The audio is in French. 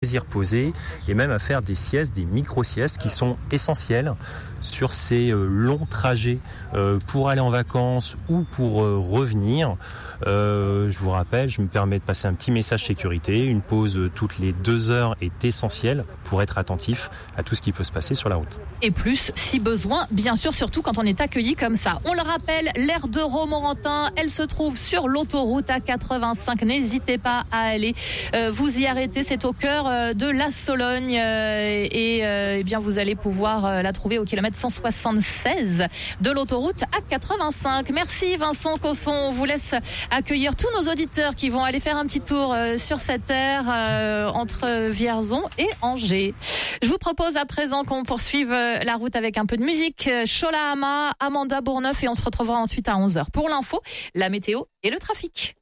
y reposer et même à faire des siestes, des micro-siestes qui sont essentielles sur ces longs trajets pour aller en vacances ou pour revenir. Je vous rappelle, je me permets de passer un petit message sécurité. Une pause toutes les 2 heures est essentielle pour être attentif à tout ce qui peut se passer sur la route. Et plus, si besoin, bien sûr, surtout quand on est accueilli comme ça. On le rappelle, l'aire de Romorantin, elle se trouve sur l'autoroute A85. N'hésitez pas à aller vous y arrêter. C'est au cœur de la Sologne et bien vous allez pouvoir la trouver au kilomètre 176 de l'autoroute A85. Merci Vincent Cosson. On vous laisse accueillir tous nos auditeurs qui vont aller faire un petit tour sur cette aire entre Vierzon et Angers. Je vous propose à présent qu'on poursuive la route avec un peu de musique. Chola Ama, Amanda Bourneuf et on se retrouvera ensuite à 11h pour l'info, la météo et le trafic.